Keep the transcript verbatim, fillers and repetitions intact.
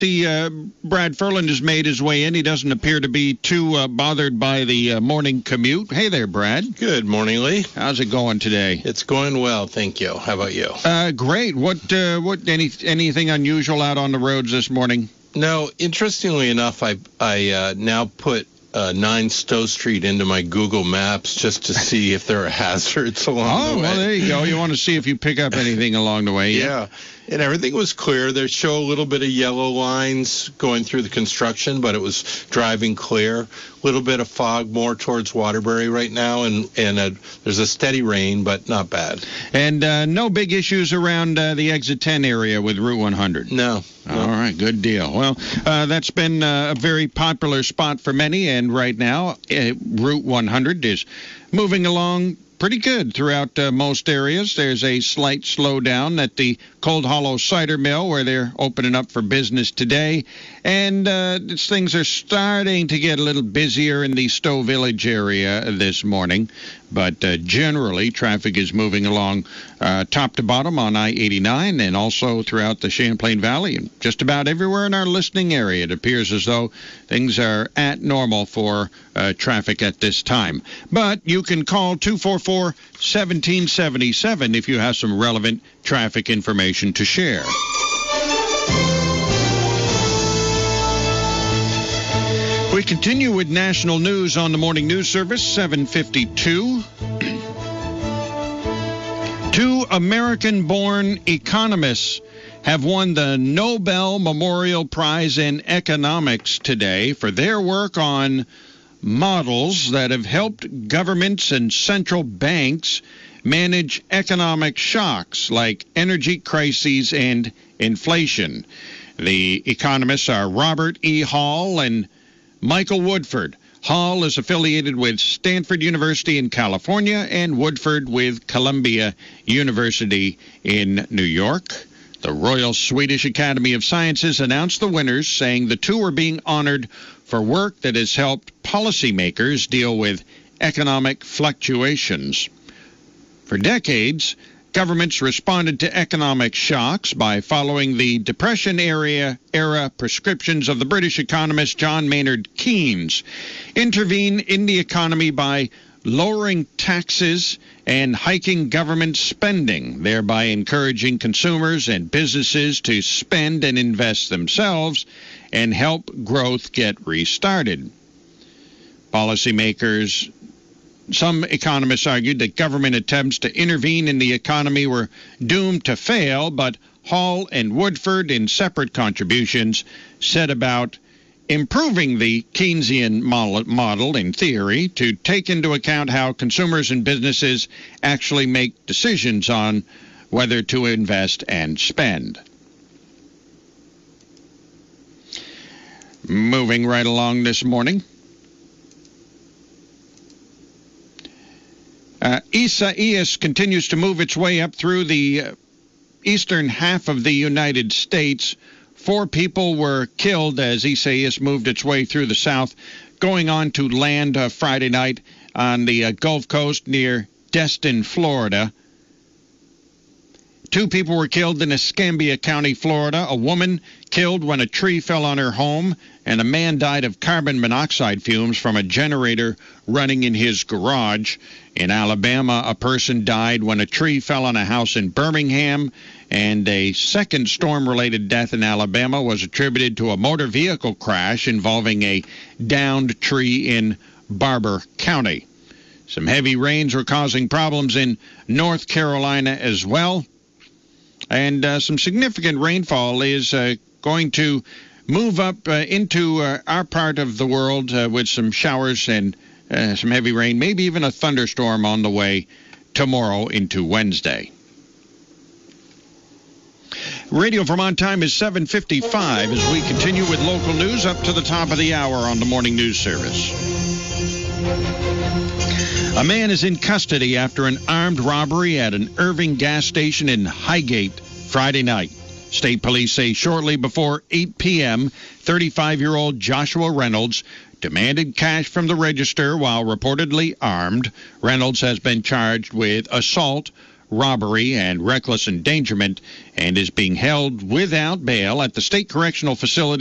The uh, Brad Ferland has made his way in. He doesn't appear to be too uh, bothered by the uh, morning commute. Hey there, Brad. Good morning, Lee. How's it going today? It's going well, thank you. How about you? Uh, great. What uh, what any anything unusual out on the roads this morning? No, interestingly enough, I I uh, now put uh, nine Stowe Street into my Google Maps just to see if there are hazards along oh, the way. well, there you go. You want to see if you pick up anything along the way. Yeah. yeah. And everything was clear. They show a little bit of yellow lines going through the construction, but it was driving clear. A little bit of fog more towards Waterbury right now, and, and a, there's a steady rain, but not bad. And uh, no big issues around uh, the exit ten area with Route one hundred? No. no. All right, good deal. Well, uh, that's been uh, a very popular spot for many, and right now uh, Route one hundred is moving along pretty good throughout uh, most areas. There's a slight slowdown at the Cold Hollow Cider Mill, where they're opening up for business today. And uh, things are starting to get a little busier in the Stowe Village area this morning. But uh, generally, traffic is moving along uh, top to bottom on I eighty-nine and also throughout the Champlain Valley and just about everywhere in our listening area. It appears as though things are at normal for uh, traffic at this time. But you can call two four four, one seven seven seven if you have some relevant traffic information to share. We continue with national news on the morning news service, seven fifty-two. Two American-born economists have won the Nobel Memorial Prize in Economics today for their work on models that have helped governments and central banks manage economic shocks like energy crises and inflation. The economists are Robert E. Hall and Michael Woodford. Hall is affiliated with Stanford University in California and Woodford with Columbia University in New York. The Royal Swedish Academy of Sciences announced the winners, saying the two are being honored for work that has helped policymakers deal with economic fluctuations. For decades, governments responded to economic shocks by following the Depression-era era prescriptions of the British economist John Maynard Keynes. Intervene in the economy by lowering taxes and hiking government spending, thereby encouraging consumers and businesses to spend and invest themselves and help growth get restarted. Policymakers Some economists argued that government attempts to intervene in the economy were doomed to fail, but Hall and Woodford, in separate contributions, set about improving the Keynesian model in theory to take into account how consumers and businesses actually make decisions on whether to invest and spend. Moving right along this morning. Uh, Isaias continues to move its way up through the uh, eastern half of the United States. Four people were killed as Isaias moved its way through the south, going on to land uh, Friday night on the uh, Gulf Coast near Destin, Florida. Two people were killed in Escambia County, Florida. A woman killed when a tree fell on her home, and a man died of carbon monoxide fumes from a generator running in his garage. In Alabama, a person died when a tree fell on a house in Birmingham, and a second storm-related death in Alabama was attributed to a motor vehicle crash involving a downed tree in Barber County. Some heavy rains were causing problems in North Carolina as well. And uh, some significant rainfall is uh, going to move up uh, into uh, our part of the world uh, with some showers and uh, some heavy rain, maybe even a thunderstorm on the way tomorrow into Wednesday. Radio Vermont time is seven fifty-five as we continue with local news up to the top of the hour on the Morning News Service. A man is in custody after an armed robbery at an Irving gas station in Highgate Friday night. State police say shortly before eight p.m., thirty-five-year-old Joshua Reynolds demanded cash from the register while reportedly armed. Reynolds has been charged with assault, robbery, and reckless endangerment, and is being held without bail at the State Correctional Facility